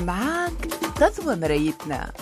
معاك تضوى مرايتنا.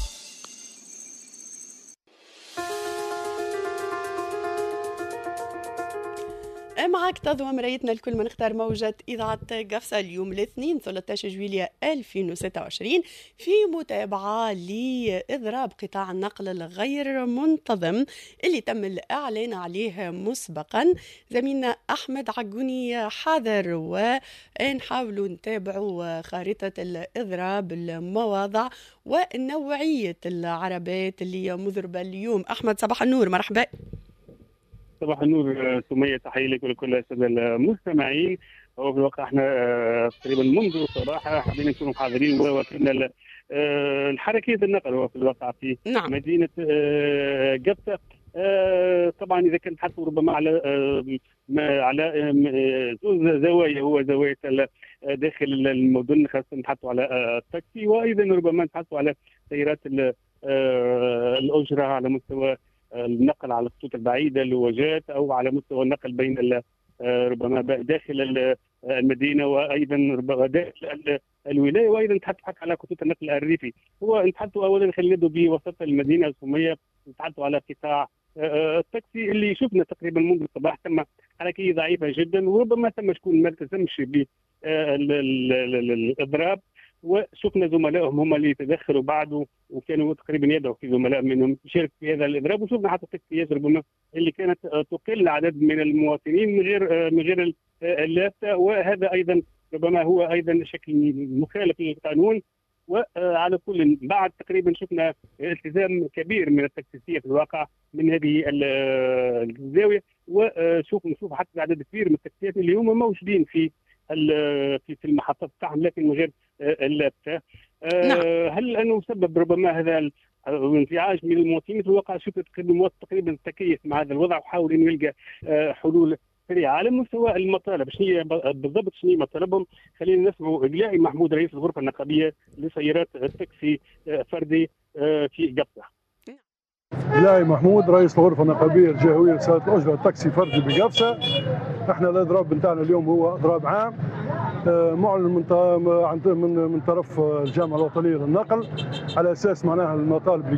معك تضوى مرايتنا الكل من اختار موجة إذاعة قفصة اليوم الاثنين 13 جويلية 2026 في متابعة لإضراب قطاع النقل الغير منتظم اللي تم الإعلان عليه مسبقا. زميلنا أحمد عقوني حاضر ونحاولوا نتابعوا خارطة الإضراب، المواضع ونوعية العربات اللي مضربة اليوم. أحمد صباح النور، مرحبا. صباح النور سمية، تحية لك ولكل السادة المستمعين. وفي الواقع احنا تقريبا منذ الصباح حابين نكونوا حاضرين وكنا الحركية النقل وفي الواقع في مدينة قفصة. طبعا اذا كنت حتى ربما على زوايا، هو زوايا داخل المدن، خاصة نتحدثوا على التاكسي، وايضا ربما نتحدثوا على سيارات الاجرة على مستوى النقل على الخطوط البعيده، الوجهات، او على مستوى النقل بين ربما داخل المدينه وايضا ربما داخل الولايه، وايضا نتحدث على خطوط النقل الريفي. هو نتحدث اولا خلينا نبدأ بوسط المدينه السميه، نتحدث على قطاع التاكسي اللي شفنا تقريبا منذ الصباح ثم حركيه ضعيفه جدا، وربما ثم شكون ما التزمش بالاضراب، وشفنا زملائهم هم اللي تدخلوا بعده وكانوا تقريبا يدعوا في زملاء منهم يشارك في هذا الاضراب، وشفنا حتى تكتيات ربما اللي كانت تقل عدد من المواطنين من غير اللافته، وهذا ايضا ربما هو ايضا شكل مخالف للقانون. وعلى كل بعد تقريبا شفنا التزام كبير من التكتيسيه في الواقع من هذه الزاويه، نشوف حتى عدد كبير من التكتيسيات اللي هم موجودين في المحطات بتاعهم لكن من غير اللافته. هل انه سبب ربما هذا الانزعاج من المواطنين؟ في الواقع شفت تقريبا تكيف مع هذا الوضع وحاول انه يلقى حلول سريعه. على مستوى المطالب شنو بالضبط، شنو مطالبهم؟ خلينا نسمعوا إقلاعي محمود رئيس الغرفه النقابيه لسيارات التاكسي فردي في قفصه. إقلاعي محمود رئيس الغرفه النقابيه الجهويه لسيارات الاجره التاكسي فردي بقفصه. احنا الاضراب نتاعنا اليوم هو اضراب عام معلن من طرف الجامعه الوطنيه للنقل على اساس معناها المطالب